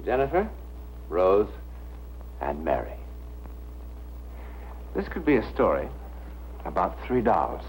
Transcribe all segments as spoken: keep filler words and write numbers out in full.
Jennifer, Rose, and Mary. This could be a story about three dolls.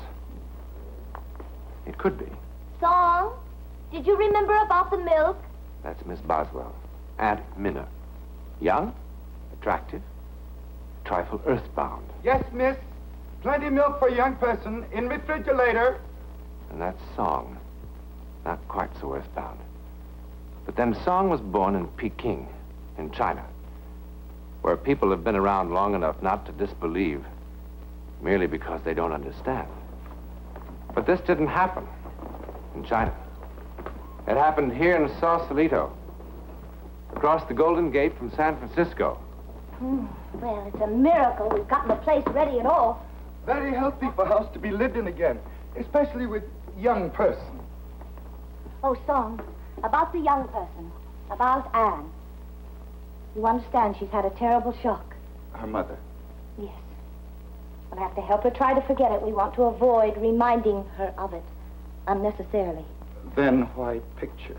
It could be. Song, did you remember about the milk? That's Miss Boswell, Aunt Minna. Young, attractive, a trifle earthbound. Yes, miss. Plenty milk for a young person in refrigerator. And that's Song, not quite so earthbound. But then Song was born in Peking, in China, where people have been around long enough not to disbelieve merely because they don't understand. But this didn't happen in China. It happened here in Sausalito, across the Golden Gate from San Francisco. Hmm. Well, it's a miracle we've gotten the place ready at all. Very healthy for house to be lived in again, especially with young person. Oh, Song, about the young person, about Anne. You understand she's had a terrible shock. Her mother. Yes. We'll have to help her try to forget it. We want to avoid reminding her of it unnecessarily. Then why picture?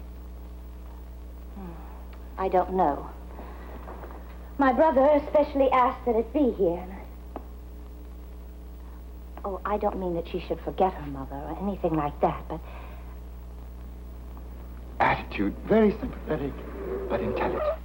Hmm. I don't know. My brother especially asked that it be here. And I... Oh, I don't mean that she should forget her mother or anything like that, but... Attitude, very sympathetic, but intelligent.